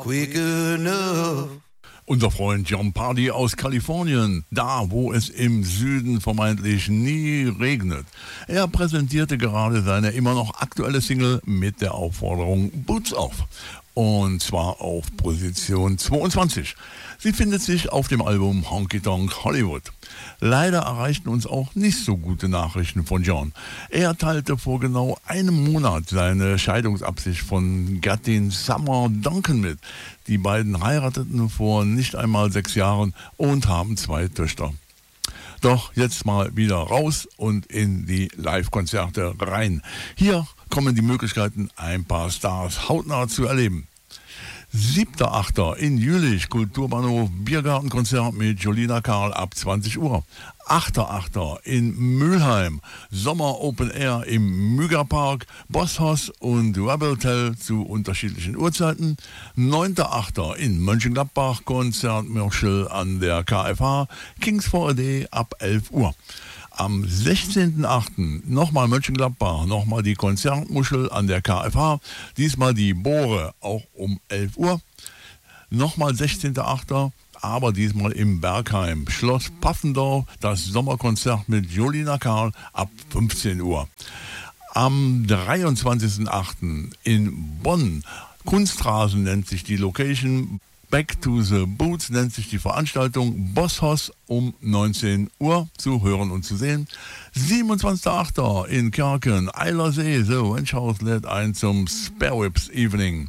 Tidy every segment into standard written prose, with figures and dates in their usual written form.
quick enough. Unser Freund Jon Pardi aus Kalifornien, da wo es im Süden vermeintlich nie regnet. Er präsentierte gerade seine immer noch aktuelle Single mit der Aufforderung Boots Off. Und zwar auf Position 22. Sie findet sich auf dem Album Honky Tonk Hollywood. Leider erreichten uns auch nicht so gute Nachrichten von Jon. Er teilte vor genau einem Monat seine Scheidungsabsicht von Gattin Summer Duncan mit. Die beiden heirateten vor nicht einmal 6 Jahren und haben 2 Töchter. Doch jetzt mal wieder raus und in die Live-Konzerte rein. Hier kommen die Möglichkeiten, ein paar Stars hautnah zu erleben. 7.8. in Jülich, Kulturbahnhof, Biergartenkonzert mit Jolina Karl ab 20 Uhr. 8.8. in Mülheim, Sommer Open Air im Mügerpark, Bosshaus und Rebel Tell zu unterschiedlichen Uhrzeiten. 9.8. in Mönchengladbach, Konzert Mörschel an der KFH, Kings for a Day ab 11 Uhr. Am 16.8. nochmal Mönchengladbach, nochmal die Konzertmuschel an der KFH, diesmal die Bohre, auch um 11 Uhr. Nochmal 16.8., aber diesmal im Bergheim, Schloss Paffendorf, das Sommerkonzert mit Jolina Karl ab 15 Uhr. Am 23.8. in Bonn, Kunstrasen nennt sich die Location, Back to the Boots nennt sich die Veranstaltung, Bosshaus um 19 Uhr zu hören und zu sehen. 27.8. in Kerken, Eilersee, The Wench House lädt ein zum Spare Whips Evening.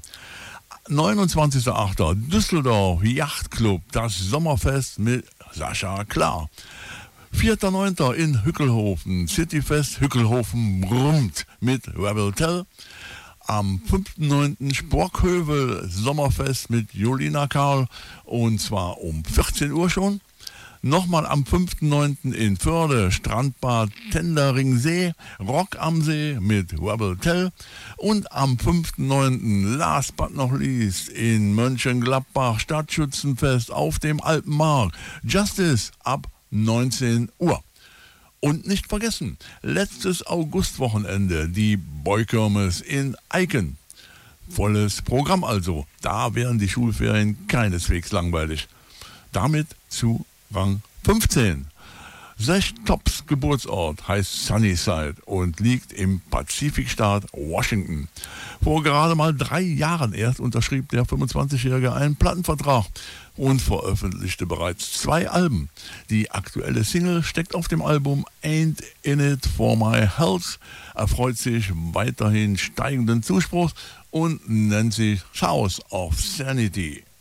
29.8. Düsseldorf, Yachtclub, das Sommerfest mit Sascha Klar. 4.9. in Hückelhofen, Cityfest Hückelhofen brummt mit Rebel Tell. Am 5.9. Sporkhövel, Sommerfest mit Jolina Karl und zwar um 14 Uhr schon. Nochmal am 5.9. in Förde, Strandbad Tenderingsee, Rock am See mit Rebel Tell. Und am 5.9. last but not least in Mönchengladbach, Stadtschützenfest auf dem Alpenmarkt, Justice ab 19 Uhr. Und nicht vergessen, letztes Augustwochenende die Boykirmes in Eiken. Volles Programm also, da wären die Schulferien keineswegs langweilig. Damit zu Rang 15. Sechtops Geburtsort heißt Sunnyside und liegt im Pazifikstaat Washington. Vor gerade mal 3 Jahren erst unterschrieb der 25-Jährige einen Plattenvertrag und veröffentlichte bereits 2 Alben. Die aktuelle Single steckt auf dem Album Ain't In It For My Health, erfreut sich weiterhin steigenden Zuspruchs und nennt sich House of Sanity.